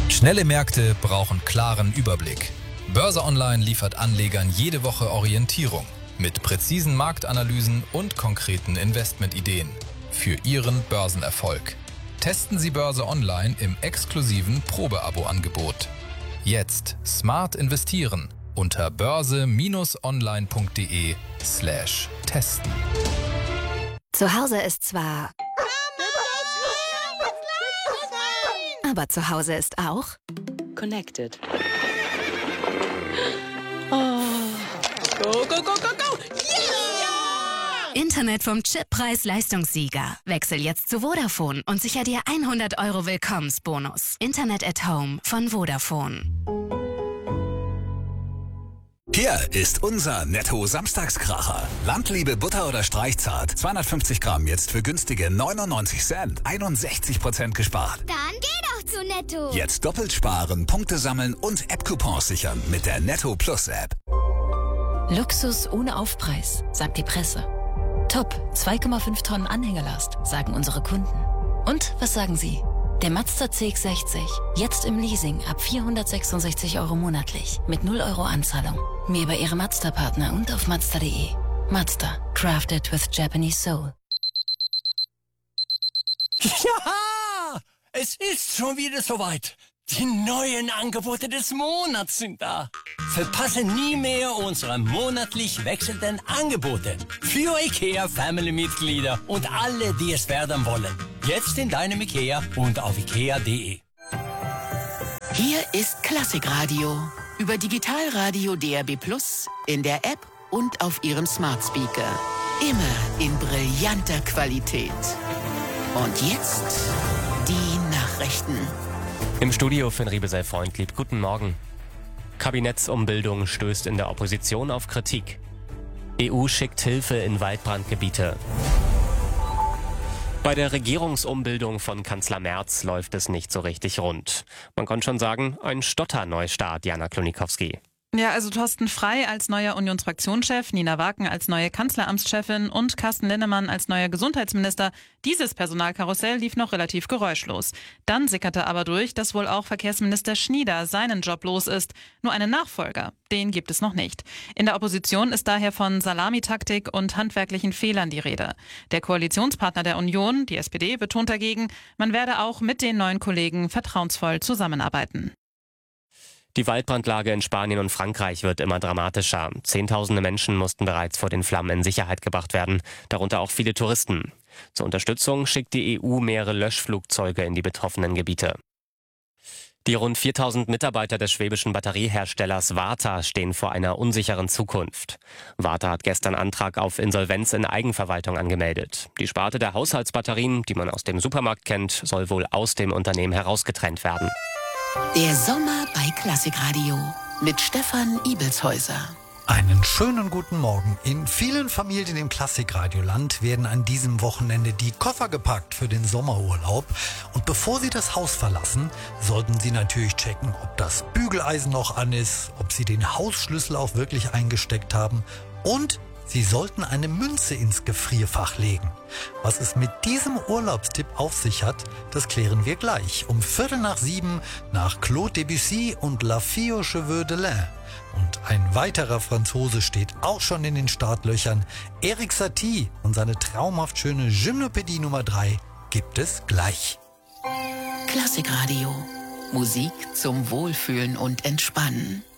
Schnelle Märkte brauchen klaren Überblick. Börse Online liefert Anlegern jede Woche Orientierung mit präzisen Marktanalysen und konkreten Investmentideen für Ihren Börsenerfolg. Testen Sie Börse Online im exklusiven Probeabo-Angebot. Jetzt smart investieren unter börse-online.de/testen. Zu Hause ist zwar... Aber zu Hause ist auch... Connected. Oh. Go, go, go, go, go! Yeah! Internet vom Chippreis-Leistungssieger. Wechsel jetzt zu Vodafone und sicher dir 100 € Willkommensbonus. Internet at Home von Vodafone. Hier ist unser Netto-Samstagskracher. Landliebe Butter oder Streichzart. 250 Gramm jetzt für günstige 99 Cent. 61% gespart. Dann geh doch zu Netto. Jetzt doppelt sparen, Punkte sammeln und App-Coupons sichern mit der Netto Plus App. Luxus ohne Aufpreis, sagt die Presse. Top, 2,5 Tonnen Anhängerlast, sagen unsere Kunden. Und was sagen Sie? Der Mazda CX-60, jetzt im Leasing ab 466 € monatlich, mit 0 € Anzahlung. Mehr bei Ihrem Mazda-Partner und auf Mazda.de. Mazda, crafted with Japanese soul. Ja, es ist schon wieder soweit. Die neuen Angebote des Monats sind da. Verpasse nie mehr unsere monatlich wechselnden Angebote. Für IKEA-Family-Mitglieder und alle, die es werden wollen. Jetzt in deinem IKEA und auf ikea.de. Hier ist Klassikradio. Über Digitalradio DAB+, in der App und auf Ihrem Smart Speaker. Immer in brillanter Qualität. Und jetzt die Nachrichten. Im Studio Finn Riebe sei freundlieb. Guten Morgen. Kabinettsumbildung stößt in der Opposition auf Kritik. EU schickt Hilfe in Waldbrandgebiete. Bei der Regierungsumbildung von Kanzler Merz läuft es nicht so richtig rund. Man kann schon sagen, ein Stotterneustart, Jana Klonikowski. Ja, also Thorsten Frey als neuer Unionsfraktionschef, Nina Wagen als neue Kanzleramtschefin und Carsten Linnemann als neuer Gesundheitsminister. Dieses Personalkarussell lief noch relativ geräuschlos. Dann sickerte aber durch, dass wohl auch Verkehrsminister Schnieder seinen Job los ist. Nur einen Nachfolger, den gibt es noch nicht. In der Opposition ist daher von Salamitaktik und handwerklichen Fehlern die Rede. Der Koalitionspartner der Union, die SPD, betont dagegen, man werde auch mit den neuen Kollegen vertrauensvoll zusammenarbeiten. Die Waldbrandlage in Spanien und Frankreich wird immer dramatischer. Zehntausende Menschen mussten bereits vor den Flammen in Sicherheit gebracht werden, darunter auch viele Touristen. Zur Unterstützung schickt die EU mehrere Löschflugzeuge in die betroffenen Gebiete. Die rund 4000 Mitarbeiter des schwäbischen Batterieherstellers Varta stehen vor einer unsicheren Zukunft. Varta hat gestern Antrag auf Insolvenz in Eigenverwaltung angemeldet. Die Sparte der Haushaltsbatterien, die man aus dem Supermarkt kennt, soll wohl aus dem Unternehmen herausgetrennt werden. Der Sommer bei Klassikradio mit Stefan Ibelshäuser. Einen schönen guten Morgen. In vielen Familien im Klassikradioland werden an diesem Wochenende die Koffer gepackt für den Sommerurlaub. Und bevor Sie das Haus verlassen, sollten Sie natürlich checken, ob das Bügeleisen noch an ist, ob Sie den Hausschlüssel auch wirklich eingesteckt haben und Sie sollten eine Münze ins Gefrierfach legen. Was es mit diesem Urlaubstipp auf sich hat, das klären wir gleich. Um 6:15 nach Claude Debussy und La Fille aux Cheveux de Lin. Und ein weiterer Franzose steht auch schon in den Startlöchern. Erik Satie und seine traumhaft schöne Gymnopädie Nummer 3 gibt es gleich. Klassikradio. Musik zum Wohlfühlen und Entspannen.